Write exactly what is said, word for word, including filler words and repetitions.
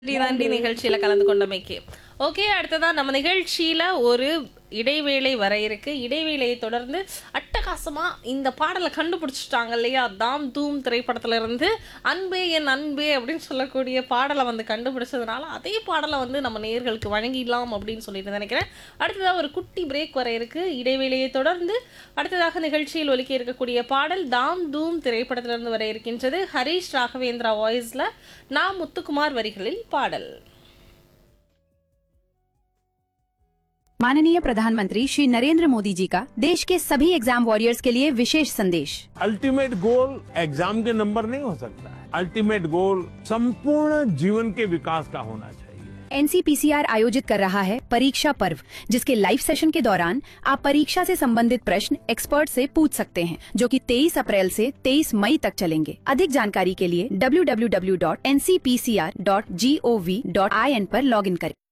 நன்றி நன்றி நிகழ்ச்சியில கலந்து கொண்டமைக்கு. ஓகே, அடுத்ததா நம்ம நிகழ்ச்சியில ஒரு இடைவேளை வர இருக்கு. இடைவேளையை தொடர்ந்து அட்டகாசமா இந்த பாடலை கண்டுபிடிச்சிட்டாங்க இல்லையா? தாம் தூம் திரைப்படத்துல இருந்து அன்பே என் அன்பே அப்படின்னு சொல்லக்கூடிய பாடலை வந்து கண்டுபிடிச்சதுனால அதே பாடலை வந்து நம்ம நேயர்களுக்கு வழங்கிடலாம் அப்படின்னு சொல்லிட்டு நினைக்கிறேன். அடுத்ததாக ஒரு குட்டி பிரேக் வர இருக்கு. இடைவேளையை தொடர்ந்து அடுத்ததாக நிகழ்ச்சியில் ஒலிக்க இருக்கக்கூடிய பாடல் தாம் தூம் திரைப்படத்திலிருந்து வர இருக்கின்றது. ஹரிஷ் ராகவேந்திரா வாய்ஸ்ல நா முத்துக்குமார் வரிகளில் பாடல். माननीय प्रधानमंत्री श्री नरेंद्र मोदी जी का देश के सभी एग्जाम वॉरियर्स के लिए विशेष संदेश। अल्टीमेट गोल एग्जाम के नंबर नहीं हो सकता है। अल्टीमेट गोल संपूर्ण जीवन के विकास का होना चाहिए। एनसीपीसीआर आयोजित कर रहा है परीक्षा पर्व, जिसके लाइव सेशन के दौरान आप परीक्षा से संबंधित प्रश्न एक्सपर्ट से पूछ सकते हैं, जो कि तेईस अप्रैल से तेईस मई तक चलेंगे। अधिक जानकारी के लिए W W W dot N C P C R dot G O V dot I N पर लॉग इन करें।